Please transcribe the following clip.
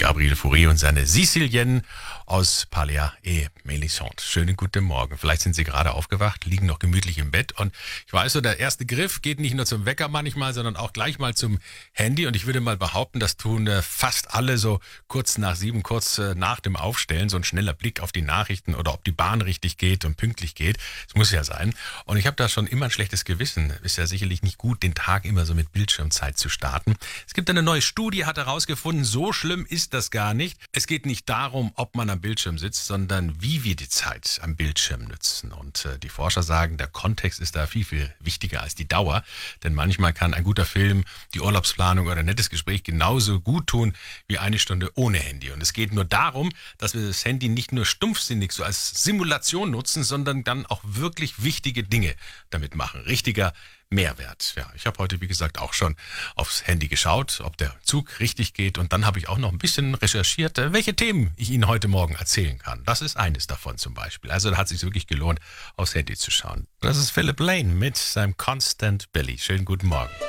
Gabriel Fauré und seine Sicilienne aus Paglia et Mélisande. Schönen guten Morgen. Vielleicht sind Sie gerade aufgewacht, liegen noch gemütlich im Bett und ich weiß so, der erste Griff geht nicht nur zum Wecker manchmal, sondern auch gleich mal zum Handy und ich würde mal behaupten, das tun fast alle so kurz nach 7, kurz nach dem Aufstellen, so ein schneller Blick auf die Nachrichten oder ob die Bahn richtig geht und pünktlich geht. Das muss ja sein. Und ich habe da schon immer ein schlechtes Gewissen. Ist ja sicherlich nicht gut, den Tag immer so mit Bildschirmzeit zu starten. Es gibt eine neue Studie, hat herausgefunden, so schlimm ist das gar nicht. Es geht nicht darum, ob man am Bildschirm sitzt, sondern wie wir die Zeit am Bildschirm nutzen. Und die Forscher sagen, der Kontext ist da viel, viel wichtiger als die Dauer. Denn manchmal kann ein guter Film, die Urlaubsplanung oder ein nettes Gespräch genauso gut tun wie eine Stunde ohne Handy. Und es geht nur darum, dass wir das Handy nicht nur stumpfsinnig so als Simulation nutzen, sondern dann auch wirklich wichtige Dinge damit machen. Richtiger Mehrwert. Ja, ich habe heute, wie gesagt, auch schon aufs Handy geschaut, ob der Zug richtig geht. Und dann habe ich auch noch ein bisschen recherchiert, welche Themen ich Ihnen heute Morgen erzählen kann. Das ist eines davon zum Beispiel. Also da hat es sich wirklich gelohnt, aufs Handy zu schauen. Das ist Philip Lane mit seinem Constant Billy. Schönen guten Morgen.